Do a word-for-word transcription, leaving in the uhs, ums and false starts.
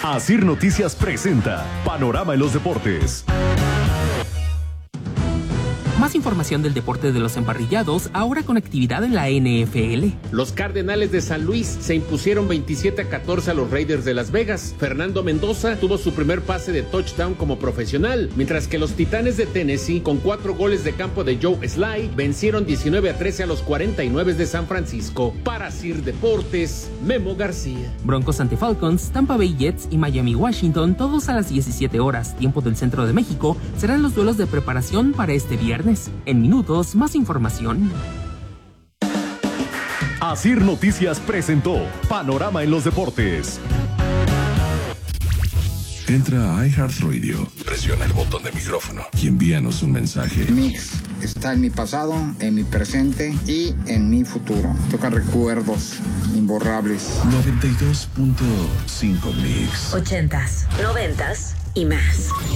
Asir Noticias presenta Panorama en los Deportes. Más información del deporte de los emparrillados, ahora con actividad en la N F L. Los Cardenales de San Luis se impusieron veintisiete a catorce a los Raiders de Las Vegas. Fernando Mendoza tuvo su primer pase de touchdown como profesional, mientras que los Titanes de Tennessee, con cuatro goles de campo de Joe Sly, vencieron diecinueve a trece a los cuarenta y nueve de San Francisco. Para Sir Deportes, Memo García. Broncos ante Falcons, Tampa Bay Jets y Miami Washington, todos a las diecisiete horas, tiempo del centro de México, serán los duelos de preparación para este viernes. En minutos, más información. Asir Noticias presentó Panorama en los Deportes. Entra a iHeartRadio, presiona el botón de micrófono y envíanos un mensaje. Mix está en mi pasado, en mi presente y en mi futuro. Toca recuerdos imborrables. noventa y dos punto cinco Mix. Ochentas, noventas y más.